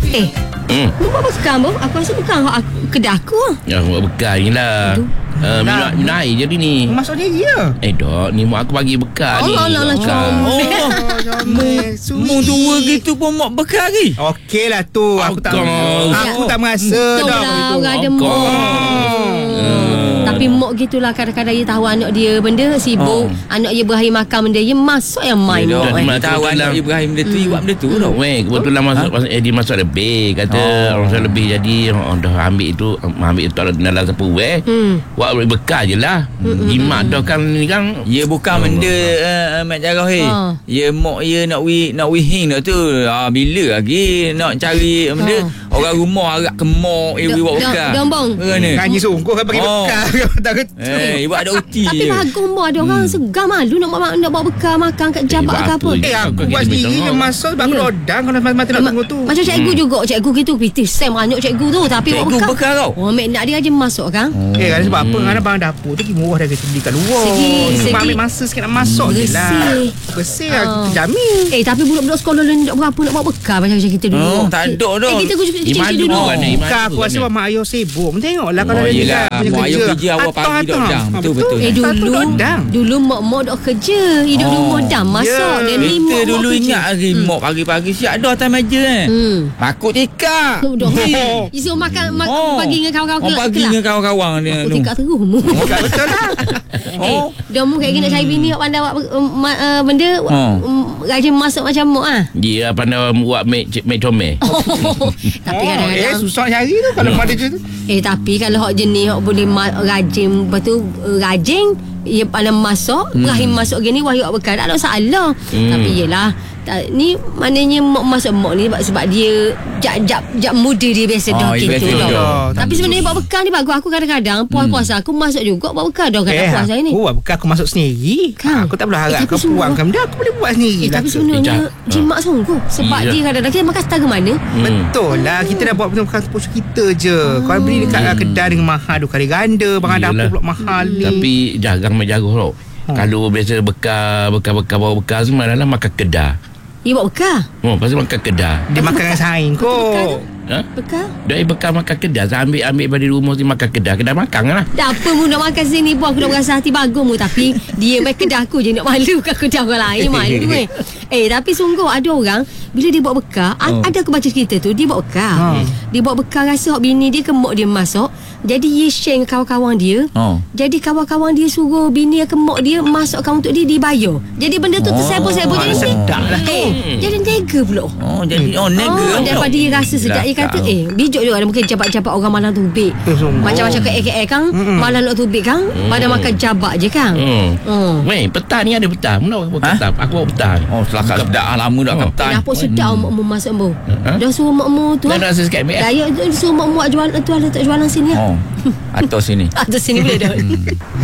Lu buat bekal bu? Aku rasa bukan kedai aku. Ya, buat bekal ni lah. Minum air je ni. Masuk dia ya. Dok, ni mak aku bagi bekal ni. Allah Mung tua gitu pun mak bekal lagi. Okey lah tu. Aku tak merasa dah. Orang ada mok. Tapi mok gitulah, kadang-kadang dia tahu anak dia benda sibuk, anak dia Ibrahim makan benda, dia masuk yang main. Tahu anak Ibrahim benda tu, buat benda tu dah. Kebetulan dia masuk lebih. Kata orang saya lebih, jadi dah ambil itu dalam sapu buat bekal je lah. Jimat dah kan ni kan. Ya bukan benda Mat Jarrah ya mak ya nak wihing dah tu. Bila lagi nak cari benda orang rumah arak kemok buat bekal. Dombong. Kanyi sungguh kan bagi bekal. Tak kecil. Ibu ada uti je. Tapi bagus mak, ada orang segar malu nak bawa bekal makan kat jabat ke apa. Aku buat sendiri je masuk sebab aku rodang kalau mata nak tunggu tu. Macam cikgu juga, cikgu gitu piti Sam banyak cikgu tu, tapi bawa bekal. Bekal kau. Mek nak dia aja masuk kan. Kan sebab apa? Kerana barang dapur tu murah dah kita beli kat luar. Segi ambil masa sikit nak masuk je lah. Bersih lah, kita jamin. Tapi budak-budak sekolah tak berapa nak bawa bekal macam kita dulu. Tak ada dah. Kita kecil dulu. Bukan aku rasa mak ayah sibuk. Tengoklah kalau dia mak ayah kerja awal pagi dah dang. Betul. Dulu mak-mak dok kerja, hidup rumah dah masak. Dan ni kita dulu ingat lagi mak pagi-pagi siap dah atas meja makuk tikar. Isu makan pagi dengan kawan-kawan. Pagi dengan kawan-kawan dia. Tikar terus. Betul lah. Dah mu kayak gini nak cari bini awak pandai buat benda rajin masak macam mak ah. Dia pandai buat make comel. Tapi kadang-kadang susah cari tu kalau pada je tu. Tapi kalau hok jenis hok boleh rajin, lepas tu rajin ia pandai masak, Ibrahim masuk gini wahyu awak bekal, tak ada masalah. Tapi yelah ni maknanya masak mak ni sebab dia jap muda dia biasa dah gitu tau. Tapi sebenarnya buat bekal ni bagus. Aku kadang-kadang puasa aku masak juga buat bekal dah kadang puasa ni. Buat bekal aku masak sendiri. Aku tak boleh harap kau puangkan benda, aku boleh buat sendiri. Tapi sebenarnya jimat sungguh sebab dia kadang-kadang kita makan setara mana. Betul lah, kita dah buat betul-betul puasa kita je. Kalau beli dekat kedai dengan mahal 2 kali ganda, barang dapur pula mahal ni. Tapi jarang menjaga tau. Kalau biasa bekal bawa bekal semua adalah makan kedai. Dia buat bekal? Pasal makan kedai. Dia makan dengan saing kot. Bekal? Dia bekal makan kedai. Saya ambil pada rumah tu makan kedai. Kedai makan lah. Tak apa mu nak makan sini pun aku nak berasa hati bagus mu. Tapi dia main kedai aku je nak malu kat kedai orang lain. Malu tapi sungguh ada orang bila dia buat bekal, ada aku baca cerita tu, dia buat bekal. Dia buat bekal rasa hak bini dia kemok dia masak. Jadi dia share dengan kawan-kawan dia. Jadi kawan-kawan dia suruh bini kemok dia masakkan untuk dia dibayar. Jadi benda tu tersebut-sebut jadi sedap lah. Jadi nega pula. Jadi nega. Daripada dia rasa sedap. Dia kata bijak juga ada mungkin jabat-jabat orang malam tubik. Macam-macam KL kan malam nak tubik kan, pada makan jabat je kan. Petang ni ada petang. Mana buat petang? Aku buat petang. Selakak sedap lama dah petang. Dapur sedap mak masak bu. Dah suruh mak tu. Dah rasa sikit ambil. Dah suruh mak jual tu ada tak jualan sini. Atas sini. Atas sini boleh dah.